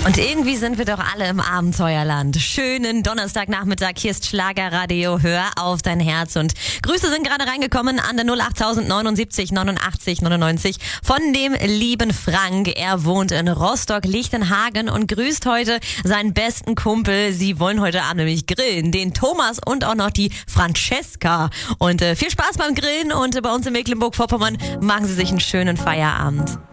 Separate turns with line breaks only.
Und irgendwie sind wir doch alle im Abenteuerland. Schönen Donnerstagnachmittag, hier ist Schlagerradio, hör auf dein Herz. Und Grüße sind gerade reingekommen an der 08079 89 99 von dem lieben Frank. Er wohnt in Rostock-Lichtenhagen und grüßt heute seinen besten Kumpel. Sie wollen heute Abend nämlich grillen, den Thomas und auch noch die Francesca. Und viel Spaß beim Grillen und bei uns in Mecklenburg-Vorpommern machen Sie sich einen schönen Feierabend.